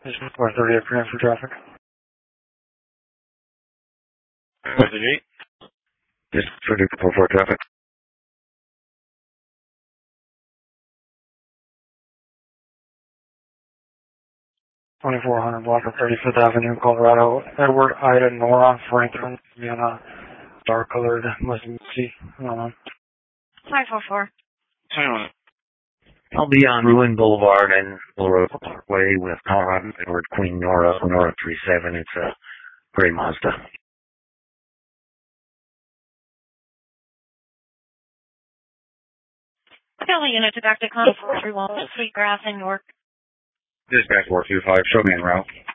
This is 430 appearance for traffic. What's the G? This is 4 traffic. 2400 block of 35th Avenue, Colorado. Edward, Ida, Nora, Franklin, Vienna, dark colored Muslim C. 544. I'll be on Ruin Boulevard and Laurel Parkway with Colorado Edward Queen Nora 37. It's a gray Mazda. Kelly unit to Dr. Con 431, Sweetgrass in York. Dispatch 425, show me en route.